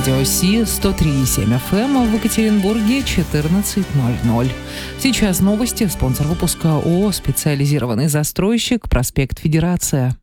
Радио Си 103,7 FM в Екатеринбурге 14:00. Сейчас новости. Спонсор выпуска ООО «Специализированный застройщик», проспект Федерация.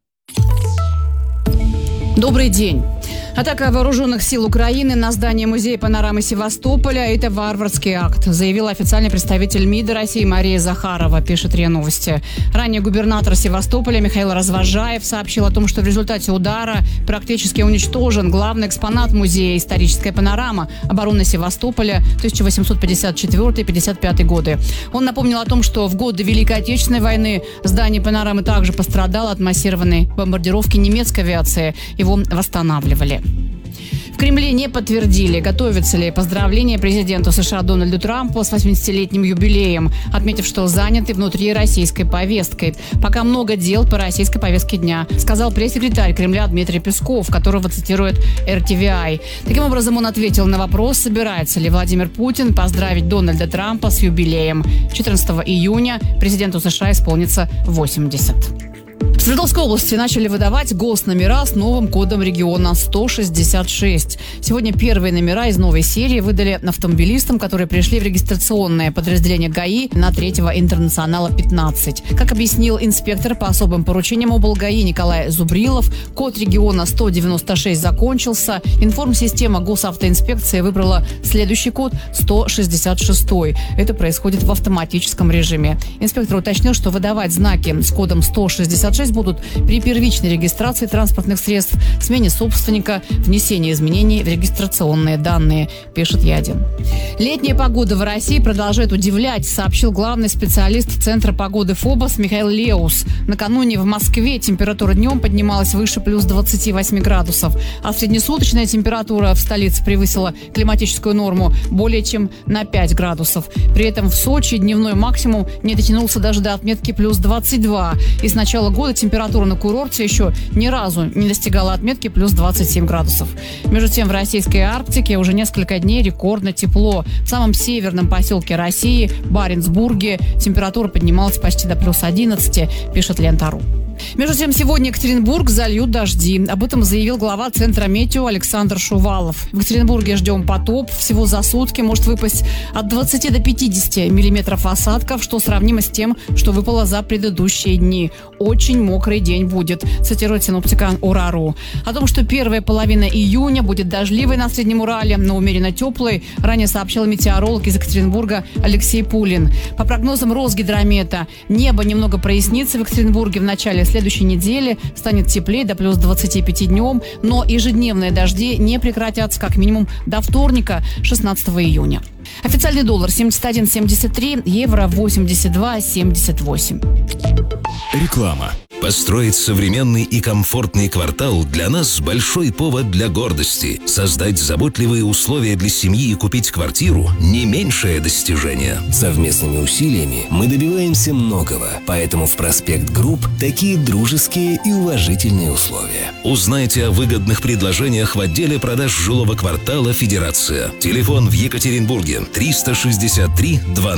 Добрый день. Атака вооруженных сил Украины на здание музея панорамы Севастополя – это варварский акт, заявил официальный представитель МИДа России Мария Захарова, пишет РИА Новости. Ранее губернатор Севастополя Михаил Развожаев сообщил о том, что в результате удара практически уничтожен главный экспонат музея – историческая панорама обороны Севастополя 1854-55 годы. Он напомнил о том, что в годы Великой Отечественной войны здание панорамы также пострадало от массированной бомбардировки немецкой авиации. Его восстанавливали. В Кремле не подтвердили, готовится ли поздравление президенту США Дональду Трампу с 80-летним юбилеем, отметив, что заняты внутри российской повесткой. Пока много дел по российской повестке дня, сказал пресс-секретарь Кремля Дмитрий Песков, которого цитирует RTVI. Таким образом, он ответил на вопрос, собирается ли Владимир Путин поздравить Дональда Трампа с юбилеем. 14 июня президенту США исполнится 80. В Свердловской области начали выдавать госномера с новым кодом региона 166. Сегодня первые номера из новой серии выдали автомобилистам, которые пришли в регистрационное подразделение ГАИ на 3-го интернационала 15. Как объяснил инспектор по особым поручениям облгаи Николай Зубрилов, код региона 196 закончился. Информсистема госавтоинспекции выбрала следующий код 166. Это происходит в автоматическом режиме. Инспектор уточнил, что выдавать знаки с кодом 166 будут при первичной регистрации транспортных средств, смене собственника, внесении изменений в регистрационные данные, пишет Ядин. Летняя погода в России продолжает удивлять, сообщил главный специалист Центра погоды ФОБОС Михаил Леус. Накануне в Москве температура днем поднималась выше плюс 28 градусов, а среднесуточная температура в столице превысила климатическую норму более чем на 5 градусов. При этом в Сочи дневной максимум не дотянулся даже до отметки плюс 22. И с начала года температура на курорте еще ни разу не достигала отметки плюс 27 градусов. Между тем, в российской Арктике уже несколько дней рекордно тепло. В самом северном поселке России, Баренцбурге, температура поднималась почти до плюс 11, пишет Лента.ру. Между тем, сегодня Екатеринбург зальют дожди. Об этом заявил глава Центра метео Александр Шувалов. В Екатеринбурге ждем потоп. Всего за сутки может выпасть от 20 до 50 миллиметров осадков, что сравнимо с тем, что выпало за предыдущие дни. Очень мокрый день будет, цитирует синоптика Ора.ру. О том, что первая половина июня будет дождливой на Среднем Урале, но умеренно теплой, ранее сообщил метеоролог из Екатеринбурга Алексей Пулин. По прогнозам Росгидромета, небо немного прояснится в Екатеринбурге в начале следующей недели, станет теплее до плюс 25 днем, но ежедневные дожди не прекратятся как минимум до вторника, 16 июня. Официальный доллар 71.73, евро 82.78. Реклама. Построить современный и комфортный квартал для нас большой повод для гордости. Создать заботливые условия для семьи и купить квартиру – не меньшее достижение. Совместными усилиями мы добиваемся многого, поэтому в «Проспект Групп» такие дружеские и уважительные условия. Узнайте о выгодных предложениях в отделе продаж жилого квартала «Федерация». Телефон в Екатеринбурге 363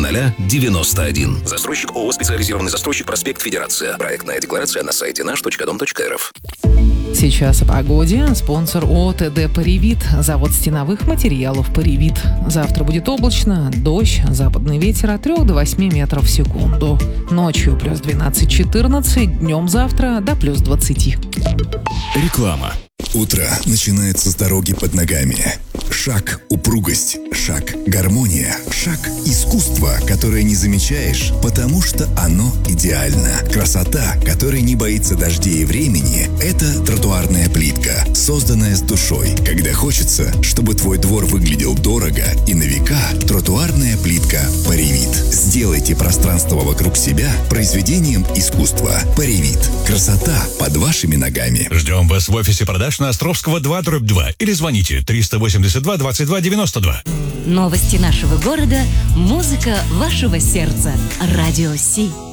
2091. Застройщик ООО «Специализированный застройщик», проспект Федерация. Проектная декларация на сайте наш.дом.рф. Сейчас о погоде. Спонсор ООО «ТД Паривит», завод стеновых материалов «Паривит». Завтра будет облачно, дождь, западный ветер от 3 до 8 метров в секунду. Ночью плюс 12-14, днем завтра до плюс 20. Реклама. Утро начинается с дороги под ногами. Шаг – упругость, шаг – гармония, шаг – искусство, которое не замечаешь, потому что оно идеально. Красота, которая не боится дождей и времени – это тротуарная плитка, созданная с душой. Когда хочется, чтобы твой двор выглядел дорого и на века, тротуарная плитка Паривит. Сделайте пространство вокруг себя произведением искусства. Паривит. Красота под вашими ногами. Ждем вас в офисе продаж на Островского 2/2 или звоните 382 22 92. Новости нашего города, музыка вашего сердца. Радио Си.